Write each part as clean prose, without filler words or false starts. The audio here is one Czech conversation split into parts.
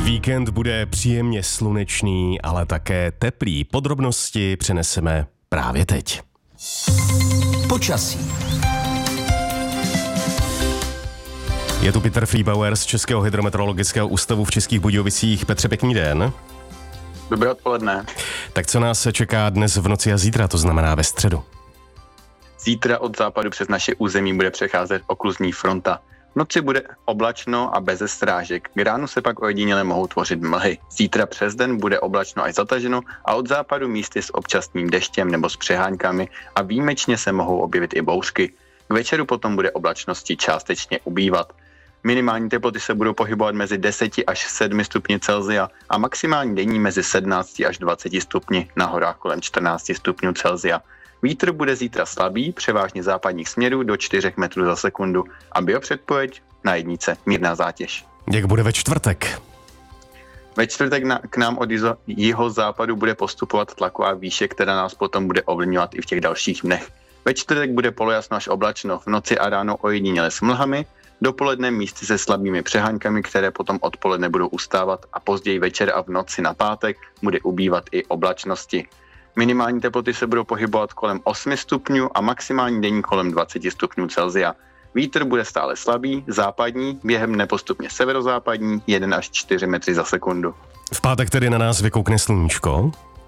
Víkend bude příjemně slunečný, ale také teplý. Podrobnosti přeneseme právě teď. Počasí. Je tu Petr Friebauer z Českého hydrometeorologického ústavu v Českých Budějovicích. Petře, pěkný den. Dobré odpoledne. Tak co nás čeká dnes v noci a zítra, to znamená ve středu? Zítra od západu přes naše území bude přecházet okluzní fronta. V noci bude oblačno a beze srážek. K ránu se pak ojediněle mohou tvořit mlhy. Zítra přes den bude oblačno až zataženo a od západu místy s občasným deštěm nebo s přeháňkami a výjimečně se mohou objevit i bouřky. K večeru potom bude oblačnosti částečně ubývat. Minimální teploty se budou pohybovat mezi 10 až 7 stupni Celsia a maximální denní mezi 17 až 20 stupni, na horách kolem 14 stupňů Celsia. Vítr bude zítra slabý, převážně západních směrů do 4 metrů za sekundu a biopředpověď na jednice mírná zátěž. Jak bude ve čtvrtek? Ve čtvrtek k nám od jihozápadu bude postupovat tlaková výše, která nás potom bude ovlivňovat i v těch dalších dnech. Ve čtvrtek bude polojasno až oblačno, v noci a ráno ojediněle s mlhami, dopoledne místy se slabými přeháňkami, které potom odpoledne budou ustávat a později večer a v noci na pátek bude ubývat i oblačnosti. Minimální teploty se budou pohybovat kolem 8 stupňů a maximální denní kolem 20 stupňů Celsia. Vítr bude stále slabý, západní, během dne postupně severozápadní, 1 až 4 metry za sekundu. V pátek tedy na nás vykoukne sluníčko?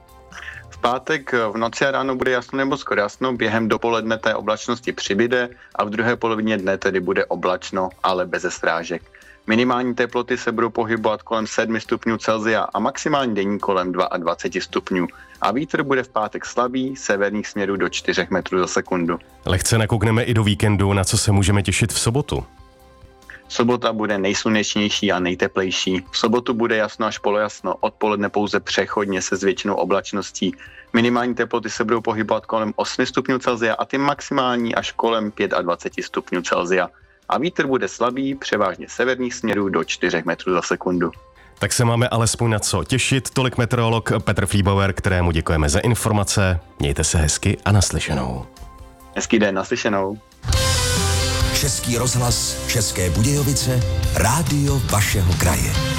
V pátek v noci a ráno bude jasno nebo skoro jasno, během dopoledne té oblačnosti přibyde a v druhé polovině dne tedy bude oblačno, ale beze srážek. Minimální teploty se budou pohybovat kolem 7 stupňů Celsia a maximální denní kolem 22 stupňů. A vítr bude v pátek slabý, severních směrů do 4 metrů za sekundu. Lehce nakoukneme i do víkendu, na co se můžeme těšit v sobotu. Sobota bude nejslunečnější a nejteplejší. V sobotu bude jasno až polojasno, odpoledne pouze přechodně se zvětšinou oblačností. Minimální teploty se budou pohybovat kolem 8 stupňů Celsia a ty maximální až kolem 25 stupňů Celsia. A vítr bude slabý, převážně severních směrů do 4 metrů za sekundu. Tak se máme alespoň na co těšit. Tolik meteorolog Petr Friebauer, kterému děkujeme za informace. Mějte se hezky a naslyšenou. Hezký den, naslyšenou. Český rozhlas, České Budějovice, rádio vašeho kraje.